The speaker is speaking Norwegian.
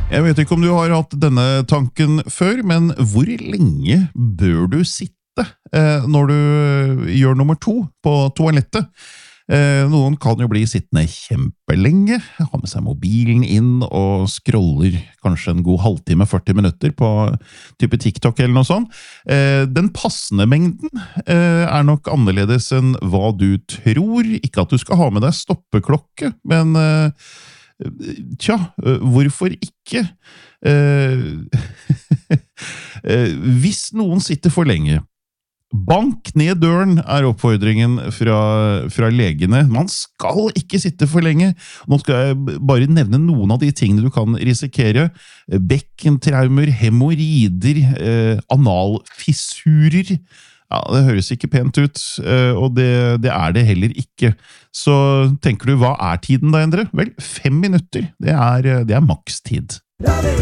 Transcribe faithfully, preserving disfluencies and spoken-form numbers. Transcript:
Jeg vet ikke om du har hatt denne tanken før, men hvor lenge bør du sitte eh, når du gjør nummer to på toalettet? Eh, noen kan jo bli sittende kjempelenge, ha med seg mobilen inn og scroller kanskje en god halvtime, førti minutter på type TikTok eller noe sånt. Eh, den passende mengden eh, er nok annerledes enn hva du tror. Ikke at du skal ha med deg stoppeklokke, men eh, tja, hvorfor ikke? Hvis noen sitter for lenge, bank ned døren er oppfordringen fra, fra legene. Man skal ikke sitte for lenge. Nå skal jeg bare nevne noen av de tingene du kan risikere. Bekkentraumer, hemorrider, eh, analfissurer. Ja, det høres ikke pent ut, og det, det er det heller ikke. Så tenker du, hva er tiden da, Endre? Vel, fem minutter, det er, det er makstid.